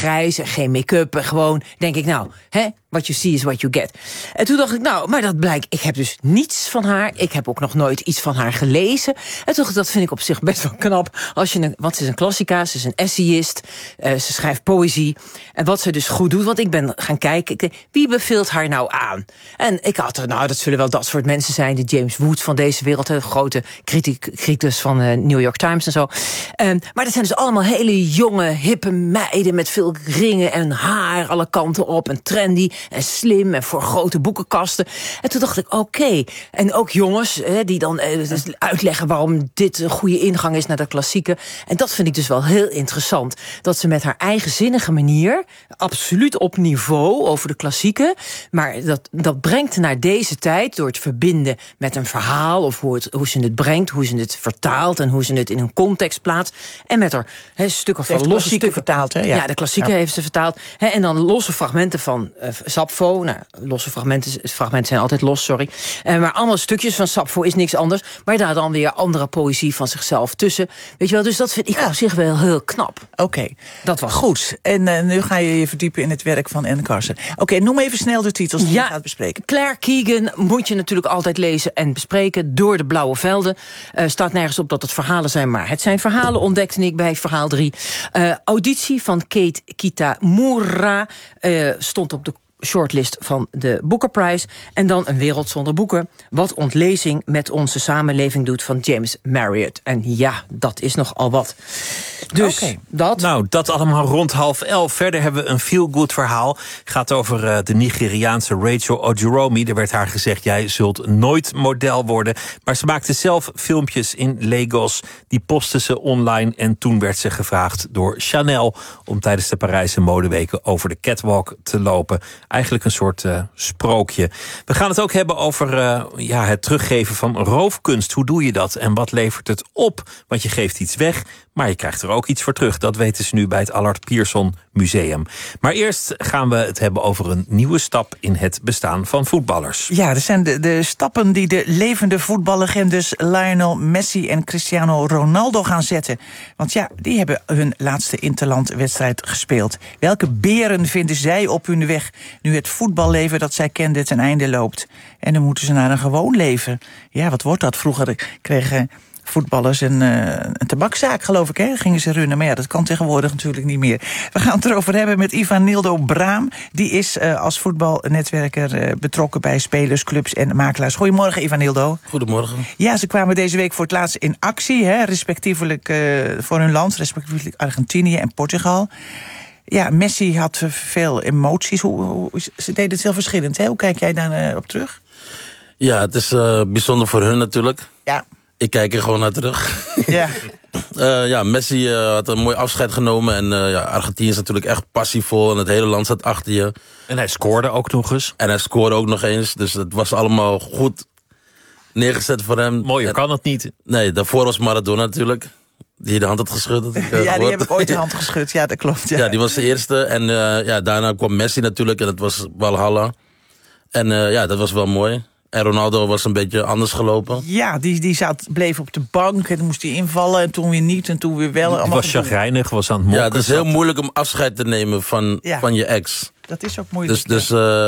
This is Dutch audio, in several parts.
grijs en geen make-up. En gewoon, denk ik, nou, what you see is what you get. En toen dacht ik, nou, maar dat blijkt, ik heb dus niets van haar. Ik heb ook nog nooit iets van haar gelezen. En toen, dat vind ik op zich best wel knap. Want ze is een klassica, ze is een essayist. Ze schrijft poëzie. En wat ze dus goed doet, want ik ben gaan kijken, wie beveelt haar nou aan? En ik had er, nou, dat zullen wel dat soort mensen zijn, de James Wood van deze wereld, de grote criticus van New York Times en zo. Maar dat zijn dus allemaal hele jonge, hippe meiden met veel ringen en haar alle kanten op en trendy en slim en voor grote boekenkasten. En toen dacht ik, oké. En ook jongens die dan uitleggen waarom dit een goede ingang is naar de klassieke. En dat vind ik dus wel heel interessant. Dat ze met haar eigenzinnige manier, absoluut op niveau over de klassieke, maar dat brengt naar deze tijd door het verbinden met een verhaal of hoe ze het brengt, hoe ze het vertaalt en hoe ze het in een context plaatst. En met haar stukken van losse stukken vertaald, hè? Ja, de klassieke heeft ze vertaald. En dan losse fragmenten van Sappho. Nou, losse fragmenten zijn altijd los, sorry. Maar allemaal stukjes van Sappho is niks anders. Maar daar dan weer andere poëzie van zichzelf tussen. Weet je wel, dus dat vind ik op zich wel heel knap. Oké. Dat was goed. En nu ga je verdiepen in het werk van Anne Carson. Oké, noem even snel de titels die je gaat bespreken. Claire Keegan moet je natuurlijk altijd lezen en bespreken. Door de blauwe velden. Staat nergens op dat het verhalen zijn, maar het zijn verhalen, ontdekte ik bij verhaal 3. Auditie van Kate Kitamura stond op de shortlist van de Booker Prize. En dan Een wereld zonder boeken. Wat ontlezing met onze samenleving doet van James Marriott. En ja, dat is nogal wat. Dus dat. Nou, dat allemaal rond 10:30. Verder hebben we een feel-good verhaal. Gaat over de Nigeriaanse Rachel Ojoromi. Er werd haar gezegd, jij zult nooit model worden. Maar ze maakte zelf filmpjes in Lagos. Die postte ze online. En toen werd ze gevraagd door Chanel om tijdens de Parijse modeweken over de catwalk te lopen. Eigenlijk een soort sprookje. We gaan het ook hebben over het teruggeven van roofkunst. Hoe doe je dat en wat levert het op? Want je geeft iets weg, maar je krijgt er ook iets voor terug. Dat weten ze nu bij het Allard Pierson Museum. Maar eerst gaan we het hebben over een nieuwe stap in het bestaan van voetballers. Ja, er zijn de stappen die de levende voetballegendes Lionel Messi en Cristiano Ronaldo gaan zetten. Want ja, die hebben hun laatste interlandwedstrijd gespeeld. Welke beren vinden zij op hun weg nu het voetballeven dat zij kenden ten einde loopt? En dan moeten ze naar een gewoon leven. Ja, wat wordt dat? Vroeger kregen voetballers een tabakzaak, geloof ik, hè? Gingen ze runnen. Maar ja, dat kan tegenwoordig natuurlijk niet meer. We gaan het erover hebben met Ivanildo Braam. Die is als voetbalnetwerker betrokken bij spelers, clubs en makelaars. Goedemorgen, Ivanildo. Goedemorgen. Ja, ze kwamen deze week voor het laatst in actie, hè? Respectievelijk voor hun land, respectievelijk Argentinië en Portugal. Ja, Messi had veel emoties. Ze deden het heel verschillend, hè? Hoe kijk jij daar op terug? Ja, het is bijzonder voor hun natuurlijk. Ja. Ik kijk er gewoon naar terug. Ja. Messi had een mooi afscheid genomen. En Argentinië is natuurlijk echt passievol. En het hele land zat achter je. En hij scoorde ook nog eens. En hij scoorde ook nog eens. Dus het was allemaal goed neergezet voor hem. Mooier kan het niet. Nee, daarvoor was Maradona natuurlijk. Die de hand had geschud. Ja, die heb ik ooit de hand geschud. Ja, dat klopt. Ja, die was de eerste. En daarna kwam Messi natuurlijk. En dat was Valhalla. En dat was wel mooi. En Ronaldo was een beetje anders gelopen. Ja, die bleef op de bank en toen moest hij invallen en toen weer niet en toen weer wel. Hij was chagrijnig, was aan het mokken. Ja, het is heel moeilijk om afscheid te nemen van je ex. Dat is ook moeilijk. Dus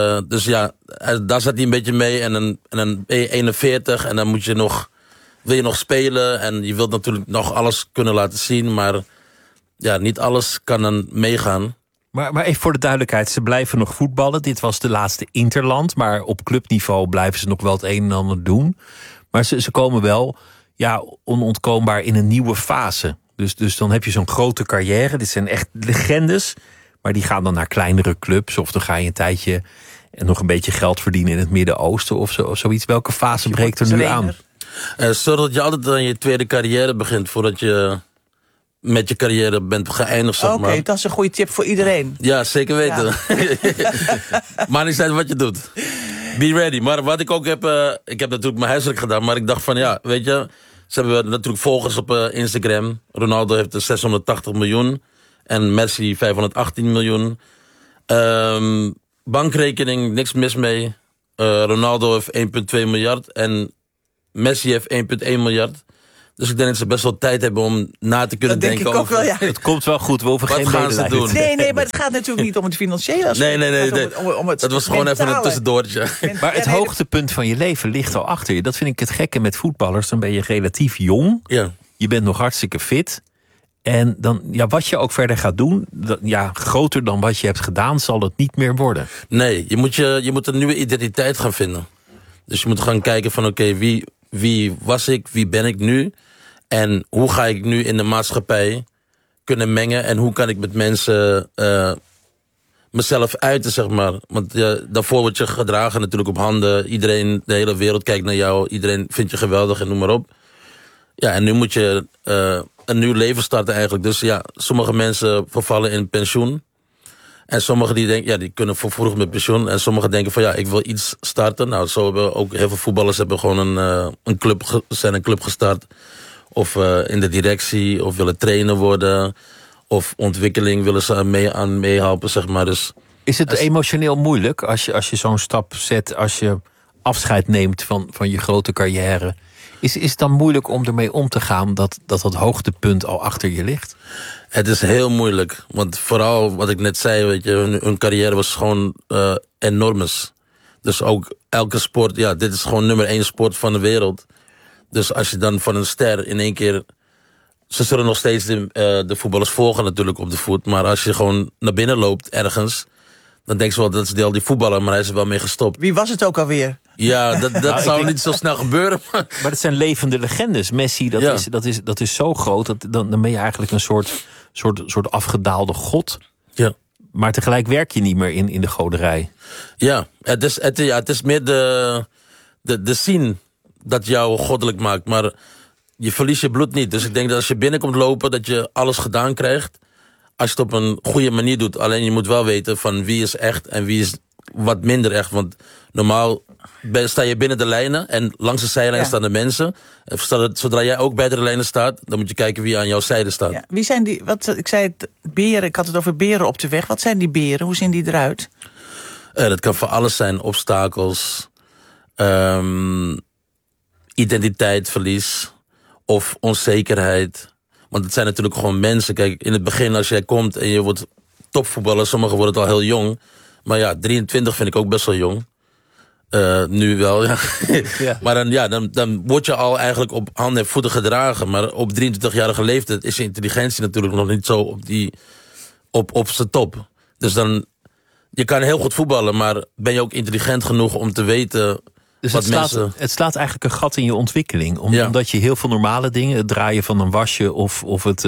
daar zat hij een beetje mee en dan ben je 41 en dan wil je nog spelen. En je wilt natuurlijk nog alles kunnen laten zien, maar ja, niet alles kan dan meegaan. Maar even voor de duidelijkheid, ze blijven nog voetballen. Dit was de laatste interland, maar op clubniveau blijven ze nog wel het een en ander doen. Maar ze komen wel onontkoombaar in een nieuwe fase. Dus dan heb je zo'n grote carrière. Dit zijn echt legendes, maar die gaan dan naar kleinere clubs. Of dan ga je een tijdje en nog een beetje geld verdienen in het Midden-Oosten of zoiets. Welke fase breekt er nu aan? Zorg dat je altijd aan je tweede carrière begint voordat je met je carrière bent geëindigd, zeg maar. Oké, dat is een goede tip voor iedereen. Ja, zeker weten. Ja. Maar niet uit wat je doet. Be ready. Maar wat ik ook heb, ik heb natuurlijk mijn huiswerk gedaan, maar ik dacht van weet je, ze hebben natuurlijk volgers op Instagram. Ronaldo heeft 680 miljoen en Messi 518 miljoen. Bankrekening, niks mis mee. Ronaldo heeft 1,2 miljard en Messi heeft 1,1 miljard. Dus ik denk dat ze best wel tijd hebben om na te kunnen Dat denk denken ik ook over... wel, ja. Het komt wel goed, we hoeven Wat geen gaan ze medelijden doen? te Nee, hebben. maar het gaat natuurlijk niet om het financiële aspect. Nee. Het gaat om het Dat was gewoon even een mentale. tussendoortje. Maar het hoogtepunt van je leven ligt al achter je. Dat vind ik het gekke met voetballers. Dan ben je relatief jong. Ja. Je bent nog hartstikke fit. En dan, ja, wat je ook verder gaat doen... groter dan wat je hebt gedaan, zal het niet meer worden. Nee, je moet een nieuwe identiteit gaan vinden. Dus je moet gaan kijken van oké, wie was ik, wie ben ik nu? En hoe ga ik nu in de maatschappij kunnen mengen? En hoe kan ik met mensen mezelf uiten, zeg maar. Want daarvoor word je gedragen natuurlijk op handen. Iedereen, de hele wereld kijkt naar jou. Iedereen vindt je geweldig en noem maar op. Ja, en nu moet je een nieuw leven starten eigenlijk. Dus ja, sommige mensen vervallen in pensioen. En sommigen die denken, ja, die kunnen voor vroeg met pensioen. En sommigen denken van ja, ik wil iets starten. Nou, zo hebben ook heel veel voetballers hebben gewoon een club gestart. Of in de directie, of willen trainer worden. Of ontwikkeling willen ze meehelpen, zeg maar. Dus, Is het emotioneel moeilijk als je zo'n stap zet... als je afscheid neemt van je grote carrière? Is het dan moeilijk om ermee om te gaan... dat hoogtepunt al achter je ligt? Het is heel moeilijk. Want vooral wat ik net zei, weet je, hun carrière was gewoon enormes. Dus ook elke sport, ja, dit is gewoon nummer 1 sport van de wereld. Dus als je dan van een ster in één keer... Ze zullen nog steeds de voetballers volgen natuurlijk op de voet. Maar als je gewoon naar binnen loopt ergens... dan denk je wel, dat is deel die voetballer, maar hij is er wel mee gestopt. Wie was het ook alweer? Ja, dat zou niet zo snel gebeuren. Maar dat zijn levende legendes. Messi, dat is zo groot... dat dan ben je eigenlijk een soort afgedaalde god. ja. Maar tegelijk werk je niet meer in de goderij. Ja, het is meer de scene dat jou goddelijk maakt. Maar je verliest je bloed niet. Dus ik denk dat als je binnenkomt lopen, dat je alles gedaan krijgt. Als je het op een goede manier doet. Alleen je moet wel weten van wie is echt en wie is wat minder echt. Want normaal sta je binnen de lijnen en langs de zijlijn staan de mensen. Zodra jij ook bij de lijnen staat, dan moet je kijken wie aan jouw zijde staat. Ja. Wie zijn die, ik zei het, beren, ik had het over beren op de weg. Wat zijn die beren? Hoe zien die eruit? Dat kan voor alles zijn. Obstakels, identiteitsverlies of onzekerheid. Want het zijn natuurlijk gewoon mensen. Kijk, in het begin als jij komt en je wordt topvoetballer, sommigen worden het al heel jong. Maar ja, 23 vind ik ook best wel jong. Nu wel, ja. Ja. Maar dan word je al eigenlijk op handen en voeten gedragen. Maar op 23-jarige leeftijd is je intelligentie natuurlijk nog niet zo op zijn top. Dus dan, je kan heel goed voetballen, maar ben je ook intelligent genoeg om te weten... Dus wat het slaat eigenlijk een gat in je ontwikkeling. Omdat je heel veel normale dingen, het draaien van een wasje of het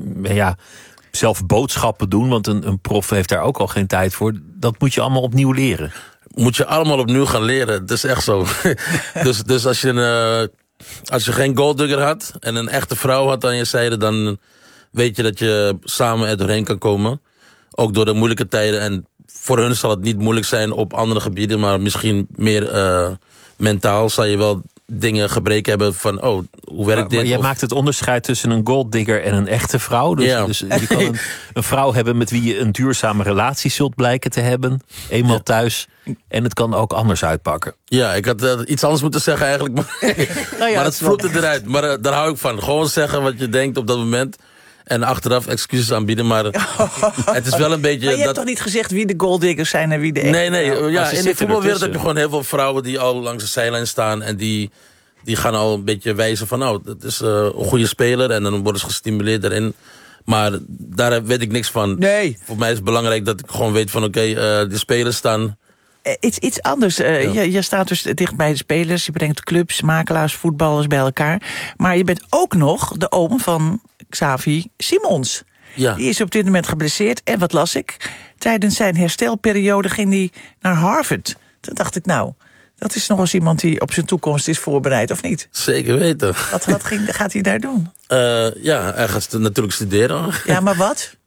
zelf boodschappen doen, want een prof heeft daar ook al geen tijd voor. Dat moet je allemaal opnieuw leren. Moet je allemaal opnieuw gaan leren. Het is echt zo. dus als je geen goaldigger had en een echte vrouw had aan je zijde, dan weet je dat je samen er doorheen kan komen. Ook door de moeilijke tijden. En voor hun zal het niet moeilijk zijn op andere gebieden, maar misschien meer mentaal zal je wel gebreken hebben van, hoe werkt dit? Maar jij maakt het onderscheid tussen een golddigger en een echte vrouw. Dus je kan een vrouw hebben met wie je een duurzame relatie zult blijken te hebben. Eenmaal thuis. En het kan ook anders uitpakken. Ja, ik had iets anders moeten zeggen eigenlijk. Maar het vloept eruit. Maar daar hou ik van. Gewoon zeggen wat je denkt op dat moment. En achteraf excuses aanbieden, maar het is wel een beetje... Maar je hebt toch niet gezegd wie de goaldiggers zijn en wie de echte... Nee, ja, in de voetbalwereld heb je ertussen. gewoon heel veel vrouwen die al langs de zijlijn staan. En die gaan al een beetje wijzen van, dat is een goede speler. En dan worden ze gestimuleerd daarin. Maar daar weet ik niks van. Nee. Voor mij is het belangrijk dat ik gewoon weet van, de spelers staan... Iets anders. Je staat dus dicht bij de spelers. Je brengt clubs, makelaars, voetballers bij elkaar. Maar je bent ook nog de oom van Xavi Simons. Ja. Die is op dit moment geblesseerd. En wat las ik? Tijdens zijn herstelperiode ging hij naar Harvard. Toen dacht ik, dat is nog eens iemand die op zijn toekomst is voorbereid, of niet? Zeker weten. Wat gaat hij daar doen? Hij gaat natuurlijk studeren. Ja, maar wat?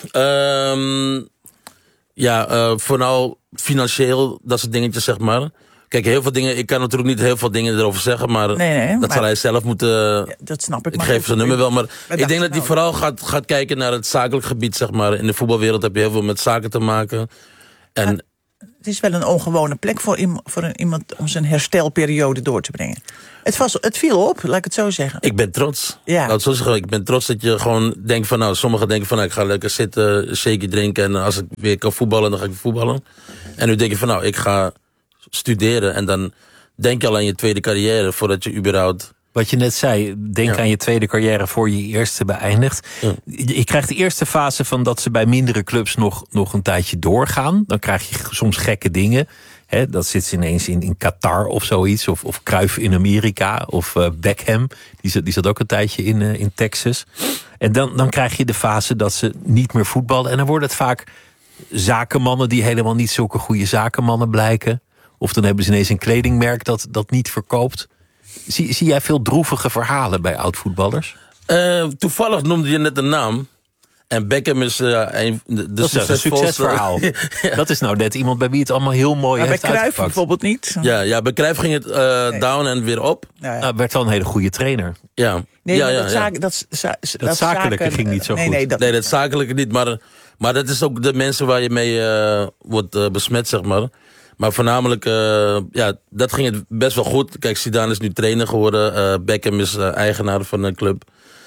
Vooral financieel, dat soort dingetjes, zeg maar. Kijk, heel veel dingen, ik kan natuurlijk niet heel veel dingen erover zeggen, maar dat zal hij zelf moeten... Ja, dat snap ik. Ik geef zijn nummer wel, maar ik denk dat hij nou. vooral gaat kijken naar het zakelijk gebied, zeg maar. In de voetbalwereld heb je heel veel met zaken te maken. En het is wel een ongewone plek voor iemand om zijn herstelperiode door te brengen. Het viel op, laat ik het zo zeggen. Ik ben trots. Ja. Nou, zo zeggen, ik ben trots dat je gewoon denkt van... Nou, sommigen denken van, nou, ik ga lekker zitten, shaky drinken... en als ik weer kan voetballen, dan ga ik voetballen. En nu denk je van, nou, ik ga studeren... en dan denk je al aan je tweede carrière voordat je überhaupt... Wat je net zei, denk aan je tweede carrière voor je eerste beëindigt. Ja. Je krijgt de eerste fase van dat ze bij mindere clubs nog een tijdje doorgaan. Dan krijg je soms gekke dingen. Dat zit ze ineens in Qatar of zoiets. Of Cruyff in Amerika. Of Beckham. Die zat ook een tijdje in Texas. En dan krijg je de fase dat ze niet meer voetballen. En dan worden het vaak zakenmannen die helemaal niet zulke goede zakenmannen blijken. Of dan hebben ze ineens een kledingmerk dat niet verkoopt. Zie jij veel droevige verhalen bij oud-voetballers? Toevallig noemde je net een naam. En Beckham is Dat is een succesverhaal. Ja. Dat is nou net iemand bij wie het allemaal heel mooi Maar heeft bij Cruijff uitgepakt. bijvoorbeeld niet. Ja, bij Cruijff ging het down en weer op. Nou, werd wel een hele goede trainer. Ja. Nee, ja, maar ja, dat zakelijke ging niet zo goed. Nee, dat zakelijke niet. Maar dat is ook de mensen waar je mee wordt besmet, zeg maar. Maar voornamelijk, dat ging het best wel goed. Kijk, Zidane is nu trainer geworden. Beckham is eigenaar van een club.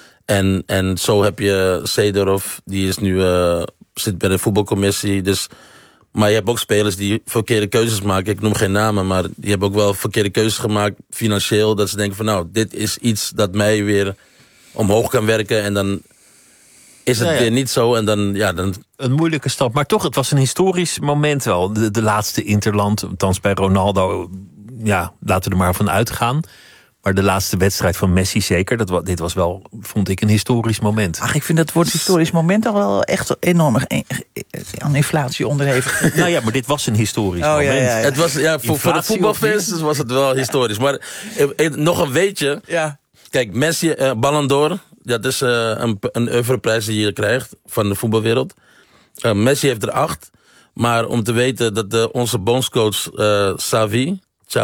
En zo heb je Seedorf, die is nu zit bij de voetbalcommissie. Dus, maar je hebt ook spelers die verkeerde keuzes maken. Ik noem geen namen, maar die hebben ook wel verkeerde keuzes gemaakt financieel. Dat ze denken van, nou, dit is iets dat mij weer omhoog kan werken. En dan is het weer niet zo. En dan... Een moeilijke stap. Maar toch, het was een historisch moment wel. De laatste interland, althans bij Ronaldo. Ja, laten we er maar van uitgaan. Maar de laatste wedstrijd van Messi zeker. Dit was wel, vond ik, een historisch moment. Ach, ik vind dat woord historisch moment al wel echt enorm aan inflatie onderhevig. Nou ja, maar dit was een historisch moment. Ja. Het was, voor de voetbalfans was het wel historisch. Maar nog een weetje. Ja. Kijk, Messi, Ballon d'Or. Dat is een oeuvreprijs die je krijgt van de voetbalwereld. Messi heeft er 8. Maar om te weten dat onze bondscoach Xavi,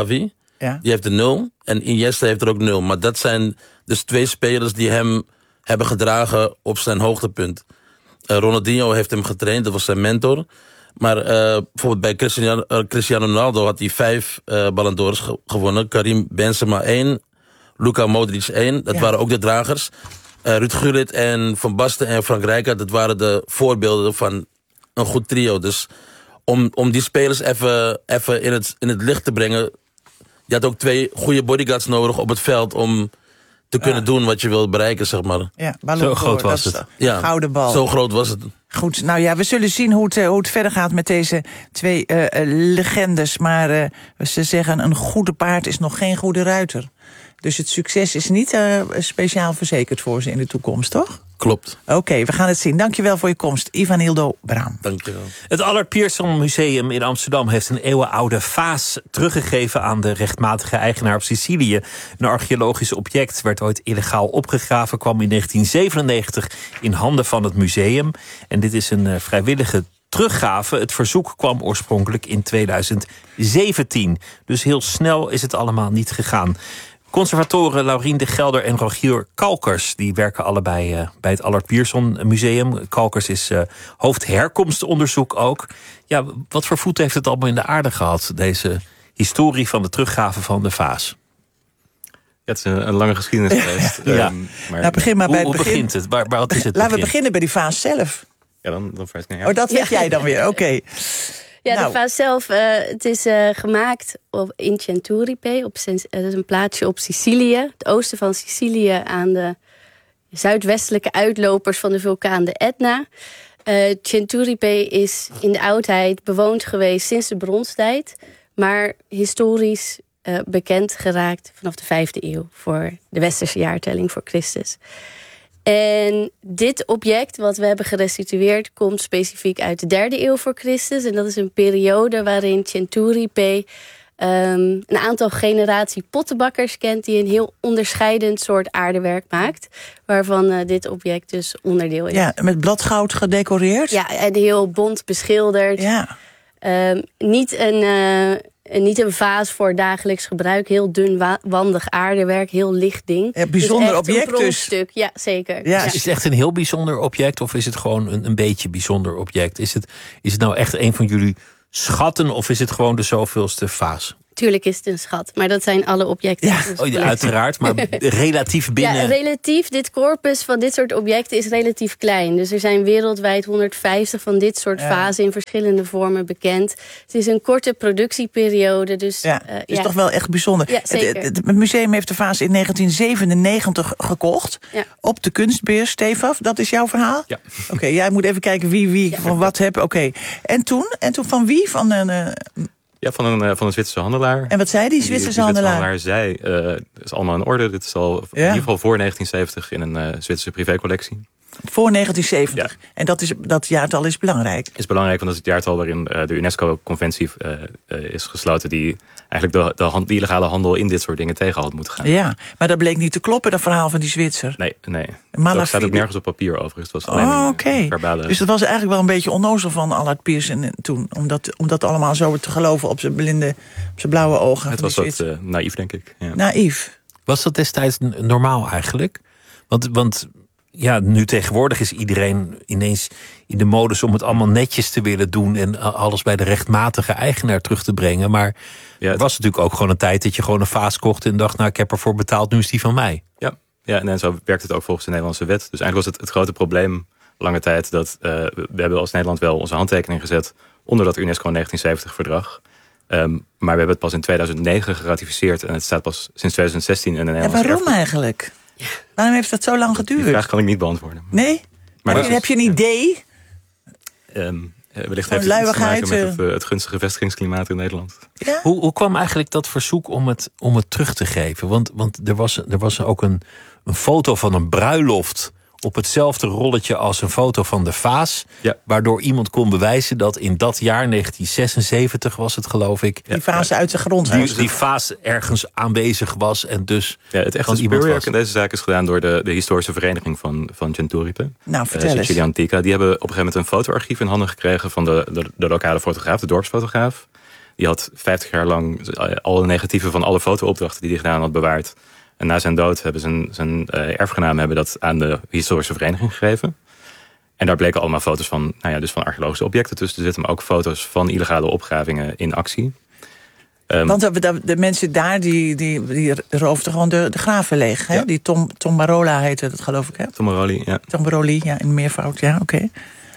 die heeft er 0. En Iniesta heeft er ook 0. Maar dat zijn dus 2 spelers die hem hebben gedragen op zijn hoogtepunt. Ronaldinho heeft hem getraind, dat was zijn mentor. Maar bijvoorbeeld bij Cristiano Ronaldo had hij 5 Ballon d'Ors gewonnen. Karim Benzema 1, Luka Modric 1. Dat waren ook de dragers. Ruud Gullit en Van Basten en Frank Rijkaard, dat waren de voorbeelden van een goed trio. Dus om die spelers even in het licht te brengen... Je had ook 2 goede bodyguards nodig op het veld om te kunnen doen wat je wilt bereiken, zeg maar. Ja, zo groot was het. Ja, gouden bal. Zo groot was het. Goed, nou ja, we zullen zien hoe het verder gaat met deze 2 legendes. Maar ze zeggen, een goede paard is nog geen goede ruiter. Dus het succes is niet speciaal verzekerd voor ze in de toekomst, toch? Klopt. Oké, we gaan het zien. Dankjewel voor je komst, Ivanildo Braam. Dankjewel. Het Allard Pierson Museum in Amsterdam heeft een eeuwenoude vaas teruggegeven aan de rechtmatige eigenaar op Sicilië. Een archeologisch object werd ooit illegaal opgegraven, kwam in 1997 in handen van het museum. En dit is een vrijwillige teruggave. Het verzoek kwam oorspronkelijk in 2017. Dus heel snel is het allemaal niet gegaan. Conservatoren Laurien de Gelder en Rogier Kalkers, die werken allebei bij het Allard Pierson Museum. Kalkers is hoofdherkomstonderzoek ook. Ja, wat voor voet heeft het allemaal in de aarde gehad, deze historie van de teruggave van de vaas? Ja, het is een lange geschiedenis geweest. Ja. Maar Nou, begin maar bij Hoe het begin. begint het? Wat is het Laten we begin? beginnen bij die vaas zelf. ja, dan verwijs ik naar jou. Oh, dat weet jij dan weer, oké. Ja, Nou. de vaas zelf, het is gemaakt in Centuripe. Dat is een plaatsje op Sicilië. Het oosten van Sicilië aan de zuidwestelijke uitlopers van de vulkaan de Etna. Centuripe is in de oudheid bewoond geweest sinds de bronstijd. Maar historisch bekend geraakt vanaf de 5e eeuw. Voor de westerse jaartelling voor Christus. En dit object wat we hebben gerestitueerd komt specifiek uit de 3e eeuw voor Christus. En dat is een periode waarin Centuripe een aantal generatie pottenbakkers kent die een heel onderscheidend soort aardewerk maakt. Waarvan dit object dus onderdeel is. Ja, met bladgoud gedecoreerd. Ja, en heel bont beschilderd. Ja. Niet een vaas voor dagelijks gebruik. Heel dunwandig aardewerk, heel licht ding. Ja, bijzonder echt object een dus. pronkstuk. Ja, zeker. Ja. Is het echt een heel bijzonder object of is het gewoon een beetje bijzonder object? Is het nou echt een van jullie schatten of is het gewoon de zoveelste vaas? Tuurlijk is het een schat, maar dat zijn alle objecten. Ja, uiteraard, maar relatief binnen... Ja, relatief, dit corpus van dit soort objecten is relatief klein. Dus er zijn wereldwijd 150 van dit soort vazen in verschillende vormen bekend. Het is een korte productieperiode. Dus, het is toch wel echt bijzonder. Ja, zeker. Het museum heeft de vaas in 1997 gekocht. Ja. Op de kunstbeurs, Stefaf. Dat is jouw verhaal? Ja. Oké, jij moet even kijken wie van wat heb. Oké. En toen van wie? Van een... Ja, van een Zwitserse handelaar. En wat zei die Zwitserse handelaar? Die Zwitserse handelaar zei, het is allemaal in orde. Dit is al in ieder geval voor 1970 in een Zwitserse privécollectie. Voor 1970. Ja. En dat jaartal is belangrijk? Is belangrijk, want dat is het jaartal waarin de UNESCO-conventie is gesloten... die eigenlijk de illegale handel in dit soort dingen tegen had moeten gaan. Ja, maar dat bleek niet te kloppen, dat verhaal van die Zwitser. Nee. Dat staat ook nergens op papier overigens. Het was alleen verbale... Dus dat was eigenlijk wel een beetje onnozel van Allard Pierson toen. Om dat allemaal zo te geloven op zijn blauwe ogen. Het was wat naïef, denk ik. Ja. Naïef. Was dat destijds normaal eigenlijk? Want ja, nu tegenwoordig is iedereen ineens in de modus om het allemaal netjes te willen doen en alles bij de rechtmatige eigenaar terug te brengen. Maar er was natuurlijk ook gewoon een tijd dat je gewoon een vaas kocht en dacht, nou, ik heb ervoor betaald, nu is die van mij. Ja, en zo werkt het ook volgens de Nederlandse wet. Dus eigenlijk was het grote probleem lange tijd dat we hebben als Nederland wel onze handtekening gezet onder dat UNESCO 1970-verdrag. Maar we hebben het pas in 2009 geratificeerd en het staat pas sinds 2016 in de Nederlandse En waarom eigenlijk? Ja. Waarom heeft dat zo lang geduurd? Die vraag kan ik niet beantwoorden. Nee? Maar heb je een idee? Wellicht heeft het iets te maken met het gunstige vestigingsklimaat in Nederland. Ja? Hoe kwam eigenlijk dat verzoek om het terug te geven? Want er was ook een foto van een bruiloft op hetzelfde rolletje als een foto van de vaas. Ja. Waardoor iemand kon bewijzen dat in dat jaar, 1976 was het geloof ik. Die vaas uit de grond. Die vaas ergens aanwezig was en dus... Ja, het echte speurwerk in deze zaak is gedaan door de historische vereniging van Centuripe. Nou, vertel eens. Sicilian Antica. Die hebben op een gegeven moment een fotoarchief in handen gekregen van de lokale fotograaf, de dorpsfotograaf. Die had 50 jaar lang alle negatieven van alle fotoopdrachten die hij gedaan had bewaard. En na zijn dood hebben zijn erfgenamen dat aan de historische vereniging gegeven. En daar bleken allemaal foto's van, dus van archeologische objecten tussen. Er zitten maar ook foto's van illegale opgravingen in actie. Want de mensen daar, die roofden gewoon de graven leeg. Hè? Ja. Die Tom Marola heette dat, geloof ik. Hè? Tom Maroli, ja. Tom Maroli, ja, in meervoud, ja, oké.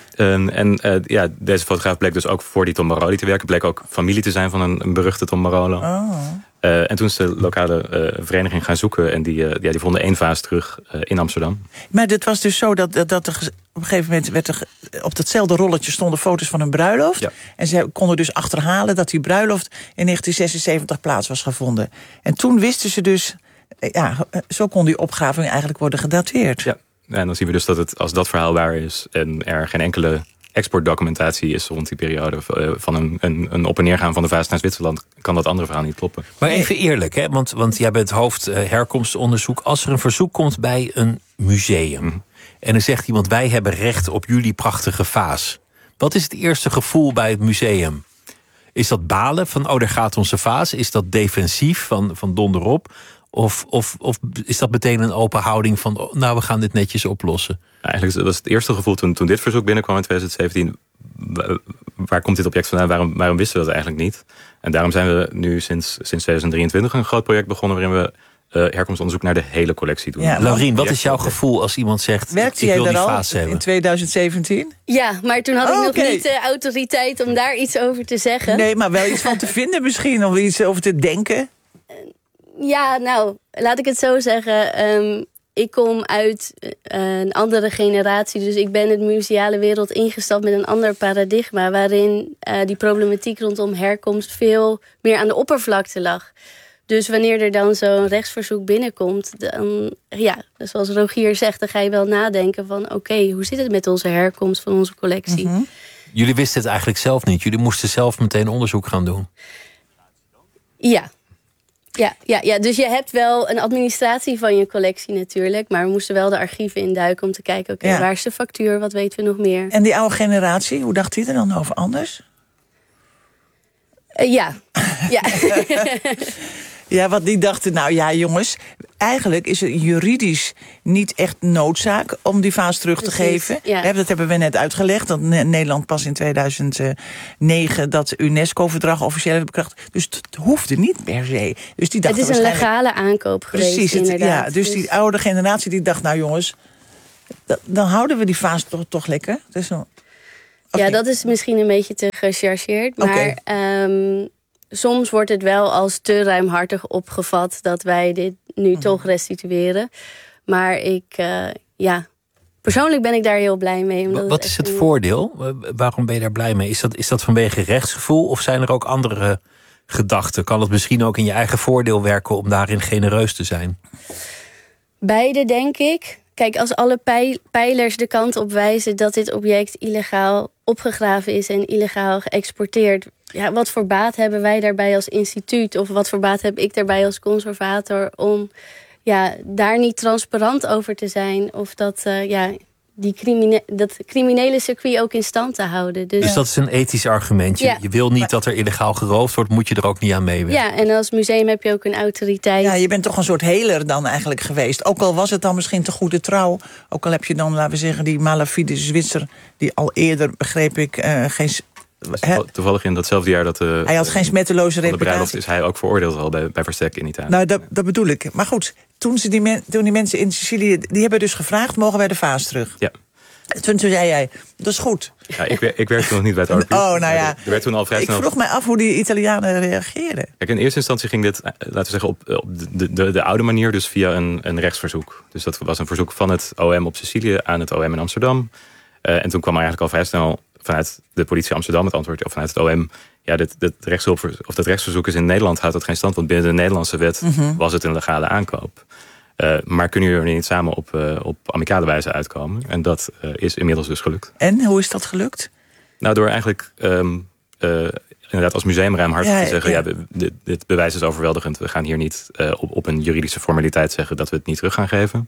Deze fotograaf bleek dus ook voor die Tom Maroli te werken. Bleek ook familie te zijn van een beruchte Tom Marola. Oh. En toen is de lokale vereniging gaan zoeken. En die vonden 1 vaas terug in Amsterdam. Maar het was dus zo dat er op een gegeven moment werd er op datzelfde rolletje stonden foto's van een bruiloft. Ja. En ze konden dus achterhalen dat die bruiloft in 1976 plaats was gevonden. En toen wisten ze dus, zo kon die opgraving eigenlijk worden gedateerd. Ja, en dan zien we dus dat als dat verhaal waar is en er geen enkele exportdocumentatie is rond die periode van een op- en neergaan van de vaas naar Zwitserland, kan dat andere verhaal niet kloppen. Maar even eerlijk, hè? Want jij bent hoofd herkomstonderzoek. Als er een verzoek komt bij een museum en er zegt iemand, wij hebben recht op jullie prachtige vaas. Wat is het eerste gevoel bij het museum? Is dat balen van, daar gaat onze vaas? Is dat defensief van donderop? Of is dat meteen een open houding van, we gaan dit netjes oplossen? Eigenlijk was het eerste gevoel toen dit verzoek binnenkwam in 2017... waar komt dit object vandaan? Waarom wisten we dat eigenlijk niet? En daarom zijn we nu sinds 2023 een groot project begonnen waarin we herkomstonderzoek naar de hele collectie doen. Ja, Laurien, wat is jouw gevoel als iemand zegt, werkte ik wil jij die daar vaas al hebben? In 2017? Ja, maar toen had ik nog niet de autoriteit om daar iets over te zeggen. Nee, maar wel iets van te vinden misschien, of iets over te denken. Ja, nou, laat ik het zo zeggen. Ik kom uit een andere generatie, dus ik ben het museale wereld ingestapt met een ander paradigma, waarin die problematiek rondom herkomst veel meer aan de oppervlakte lag. Dus wanneer er dan zo'n rechtsverzoek binnenkomt, dan, zoals Rogier zegt, dan ga je wel nadenken van, oké, hoe zit het met onze herkomst van onze collectie? Mm-hmm. Jullie wisten het eigenlijk zelf niet. Jullie moesten zelf meteen onderzoek gaan doen. Ja. Ja, dus je hebt wel een administratie van je collectie natuurlijk, maar we moesten wel de archieven induiken om te kijken, waar is de factuur, wat weten we nog meer? En die oude generatie, hoe dacht die er dan over anders? Ja. Ja, want die dachten, nou ja, jongens, eigenlijk is het juridisch niet echt noodzaak om die vaas terug te geven. Ja. Dat hebben we net uitgelegd, dat Nederland pas in 2009 dat UNESCO-verdrag officieel heeft bekrachtigd. Dus het hoefde niet per se. Dus die dachten het is een legale aankoop geweest, precies, inderdaad. Dus die oude generatie die dacht, nou jongens, dan houden we die vaas toch lekker. Dus dat is misschien een beetje te gechargeerd. Maar soms wordt het wel als te ruimhartig opgevat dat wij dit nu toch restitueren. Maar persoonlijk ben ik daar heel blij mee. Wat is het voordeel? Waarom ben je daar blij mee? Is dat vanwege rechtsgevoel of zijn er ook andere gedachten? Kan het misschien ook in je eigen voordeel werken om daarin genereus te zijn? Beide, denk ik. Kijk, als alle pijlers de kant op wijzen dat dit object illegaal opgegraven is en illegaal geëxporteerd. Ja, wat voor baat hebben wij daarbij als instituut? Of wat voor baat heb ik daarbij als conservator om daar niet transparant over te zijn? Of dat dat criminele circuit ook in stand te houden. Dus dat is een ethisch argument. Je wil niet dat er illegaal geroofd wordt, moet je er ook niet aan meewerken. Ja, en als museum heb je ook een autoriteit. Ja, je bent toch een soort heler dan eigenlijk geweest. Ook al was het dan misschien te goede trouw. Ook al heb je dan, laten we zeggen, die malafide Zwitser die al eerder, begreep ik, geen... Toevallig in datzelfde jaar dat hij had geen smetteloze reputatie. De bruiloft is hij ook veroordeeld al bij Verstek in Italië. Nou, dat bedoel ik. Maar goed, toen die mensen in Sicilië, die hebben dus gevraagd, mogen wij de vaas terug? Ja. Toen zei jij, dat is goed. Ja, ik werkte nog niet bij het Oude Pierson. Oh, nou ja. Er werd toen al vrij snel... Ik vroeg mij af hoe die Italianen reageerden. Kijk, in eerste instantie ging dit, laten we zeggen, op de oude manier, dus via een rechtsverzoek. Dus dat was een verzoek van het OM op Sicilië aan het OM in Amsterdam. En toen kwam er eigenlijk al vrij snel vanuit de politie Amsterdam het antwoord, of vanuit het OM, dat rechtsverzoek is in Nederland, houdt dat geen stand, want binnen de Nederlandse wet was het een legale aankoop. Maar kunnen jullie er niet samen op amicale wijze uitkomen? En dat is inmiddels dus gelukt. En hoe is dat gelukt? Nou, door eigenlijk inderdaad als museum ruimhartig te zeggen, dit bewijs is overweldigend. We gaan hier niet op een juridische formaliteit zeggen dat we het niet terug gaan geven.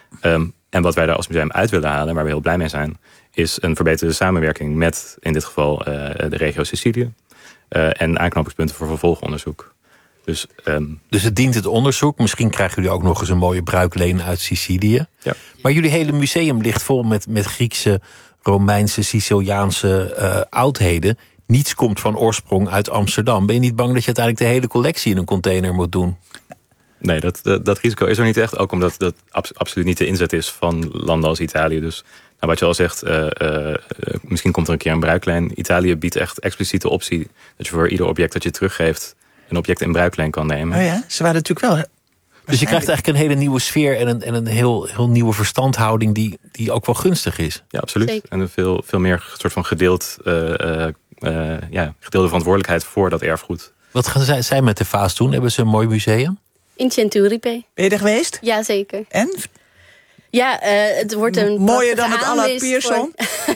En wat wij daar als museum uit willen halen, waar we heel blij mee zijn, is een verbeterde samenwerking met, in dit geval, de regio Sicilië. En aanknopingspunten voor vervolgonderzoek. Dus het dient het onderzoek. Misschien krijgen jullie ook nog eens een mooie bruikleen uit Sicilië. Ja. Maar jullie hele museum ligt vol met Griekse, Romeinse, Siciliaanse oudheden. Niets komt van oorsprong uit Amsterdam. Ben je niet bang dat je uiteindelijk de hele collectie in een container moet doen? Nee, dat risico is er niet echt. Ook omdat dat absoluut niet de inzet is van landen als Italië. Dus wat je al zegt, misschien komt er een keer een bruikleen. Italië biedt echt expliciete optie dat je voor ieder object dat je teruggeeft een object in bruikleen kan nemen. Oh ja, ze waren natuurlijk wel... Dus je krijgt eigenlijk een hele nieuwe sfeer en een heel nieuwe verstandhouding die ook wel gunstig is. Ja, absoluut. Zeker. En een veel meer soort van gedeelde verantwoordelijkheid voor dat erfgoed. Wat gaan zij met de vaas doen? Hebben ze een mooi museum? In Centuripe. Ben je er geweest? Ja, zeker. En? Ja, het wordt een mooier dan het Allard Pierson?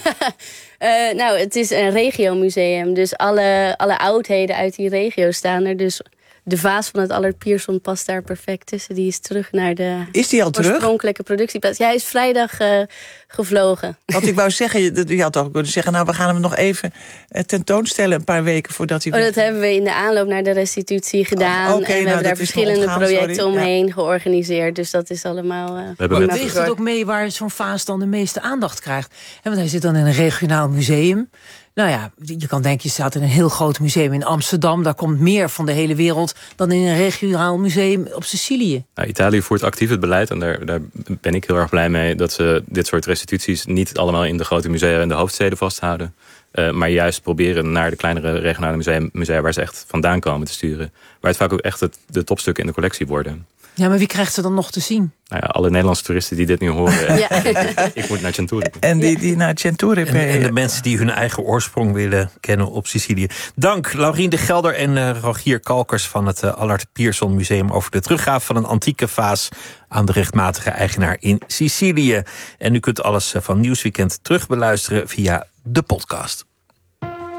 Nou, het is een regiomuseum. Dus alle oudheden uit die regio staan er. Dus de vaas van het Allard Pierson past daar perfect tussen. Die is terug naar de oorspronkelijke productieplaats. Ja, hij is vrijdag gevlogen. Want ik wou zeggen, je had ook kunnen zeggen, nou, we gaan hem nog even tentoonstellen een paar weken voordat hij... dat hebben we in de aanloop naar de restitutie gedaan. En we hebben daar verschillende projecten omheen georganiseerd. Dus dat is allemaal... Weegt het ook mee waar zo'n vaas dan de meeste aandacht krijgt? Want hij zit dan in een regionaal museum. Nou ja, je kan denken, je staat in een heel groot museum in Amsterdam. Daar komt meer van de hele wereld dan in een regionaal museum op Sicilië. Nou, Italië voert actief het beleid. En daar ben ik heel erg blij mee dat ze dit soort restituties niet allemaal in de grote musea en de hoofdsteden vasthouden. Maar juist proberen naar de kleinere regionale musea waar ze echt vandaan komen te sturen. Waar het vaak ook echt de topstukken in de collectie worden. Ja, maar wie krijgt ze dan nog te zien? Nou ja, alle Nederlandse toeristen die dit nu horen. Ja. Ik moet naar Centuripe. En die naar Centuripe. En de mensen die hun eigen oorsprong willen kennen op Sicilië. Dank Laurien de Gelder en Rogier Kalkers van het Allard Pierson Museum over de teruggave van een antieke vaas aan de rechtmatige eigenaar in Sicilië. En u kunt alles van Nieuwsweekend terugbeluisteren via de podcast.